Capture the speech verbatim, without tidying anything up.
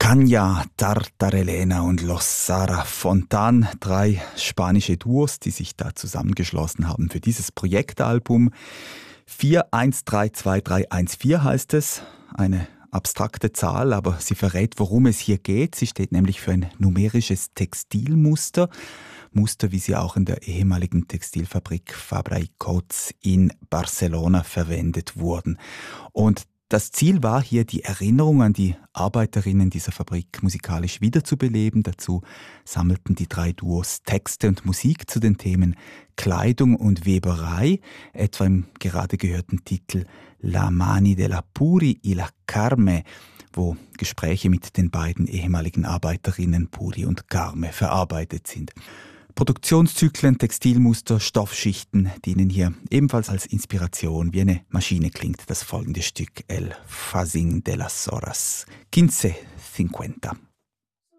Caña, Tartarelena und Los Sara Fontan, drei spanische Duos, die sich da zusammengeschlossen haben für dieses Projektalbum. vier eins drei zwei drei eins vier heißt es, eine abstrakte Zahl, aber sie verrät, worum es hier geht. Sie steht nämlich für ein numerisches Textilmuster. Muster, wie sie auch in der ehemaligen Textilfabrik Fabra y Coats in Barcelona verwendet wurden. Und das Ziel war hier, die Erinnerung an die Arbeiterinnen dieser Fabrik musikalisch wiederzubeleben. Dazu sammelten die drei Duos Texte und Musik zu den Themen Kleidung und Weberei, etwa im gerade gehörten Titel La Mani della Puri y la Carme, wo Gespräche mit den beiden ehemaligen Arbeiterinnen Puri und Carme verarbeitet sind. Produktionszyklen, Textilmuster, Stoffschichten dienen hier ebenfalls als Inspiration. Wie eine Maschine klingt das folgende Stück El Phasing de las Horas. quince cincuenta.